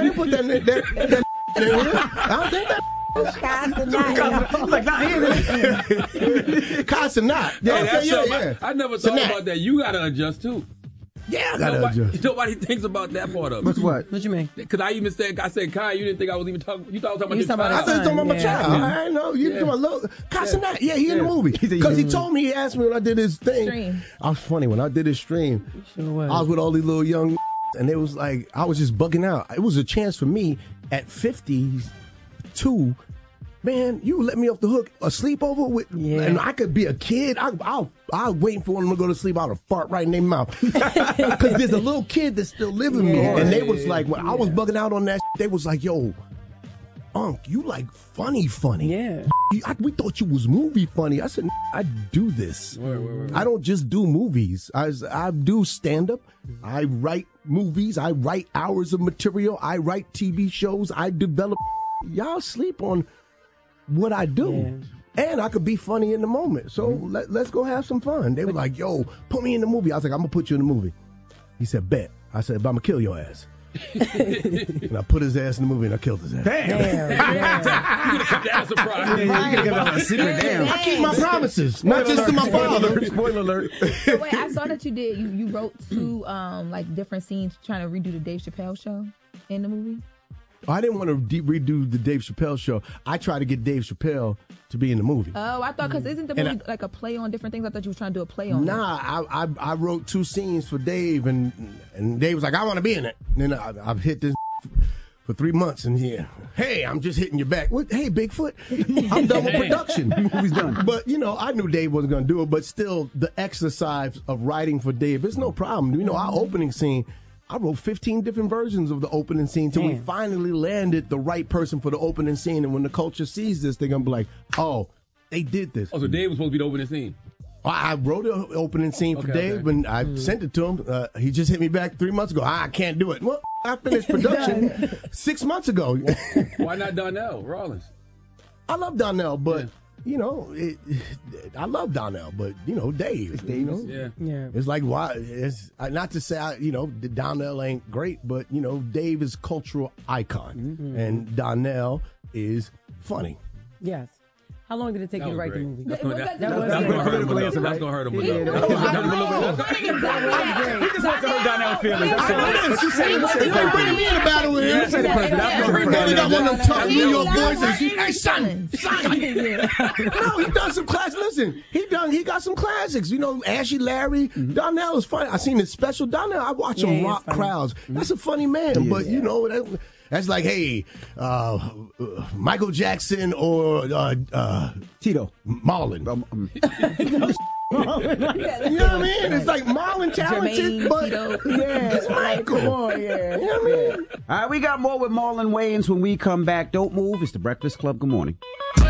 I didn't put that in there. I don't think that. Like not here. Casanat. Yeah. I never thought about that. You gotta adjust too. Yeah, I gotta adjust. Nobody thinks about that part of it. What's what? What you mean? Because I said Kai, you didn't think I was even talking. You thought I was talking about your I thought you talking about my child. I know. You talking about little Casanat. Yeah, he in the movie. Because he told me, he asked me when I did his thing. Stream. I was funny when I did his stream. Sure was. I was with all these little young and it was like, I was just bugging out. It was a chance for me at 52. Man, you let me off the hook. A sleepover with, and I could be a kid. I'll wait for them to go to sleep. I'll fart right in their mouth because there's a little kid that's still living with me. And they was like, when I was bugging out on that, they was like, "Yo, Unc, you like funny. Yeah, we thought you was movie funny." I said, "I do this. I don't just do movies. I do stand up. I write movies. I write hours of material. I write TV shows. I develop. Y'all sleep on what I do, and I could be funny in the moment. So let's go have some fun." They were like, "Yo, put me in the movie." I was like, "I'm gonna put you in the movie." He said, "Bet." I said, "But I'm gonna kill your ass." And I put his ass in the movie and I killed his ass. You could have kept that as a surprise. You could have kept that a secret. Damn. I keep my promises, not just to my father. Spoiler alert. So wait, I saw that you wrote two like different scenes trying to redo the Dave Chappelle show in the movie. I didn't want to redo the Dave Chappelle show. I tried to get Dave Chappelle to be in the movie. Oh, I thought, because isn't the movie like a play on different things? I thought you were trying to do a play on it. Nah, I wrote two scenes for Dave, and Dave was like, "I want to be in it." And then I've hit this for 3 months, and hey, I'm just hitting your back. What? Hey, Bigfoot, I'm done with production. Movie's done. But, I knew Dave wasn't going to do it, but still, the exercise of writing for Dave, it's no problem. Our opening scene, I wrote 15 different versions of the opening scene till we finally landed the right person for the opening scene. And when the culture sees this, they're going to be like, "Oh, they did this." Oh, so Dave was supposed to be the opening scene. I wrote an opening scene for Dave, and I sent it to him. He just hit me back 3 months ago. I can't do it. Well, I finished production 6 months ago. Why not Donnell Rawlings? I love Donnell, but... I love Donnell, but Dave. It's like, why? It's not to say Donnell ain't great, but Dave is cultural icon, and Donnell is funny. Yes. How long did it take you to write the movie? That's going to hurt him. He just wants to hurt Donnell's feelings. You ain't bringing me in a battle with him. Everybody got one of them tough New York voices. Hey, son. No, he done some classics. Listen, he got some classics. Ashy Larry. Donnell is funny. I seen his special. Donnell, I watch him rock crowds. That's a funny man, but that's like, hey, Michael Jackson or Tito Marlon. You know what I mean? It's like Marlon talented, but it's Michael. Come on, You know what I mean? All right, we got more with Marlon Wayans when we come back. Don't move. It's the Breakfast Club. Good morning.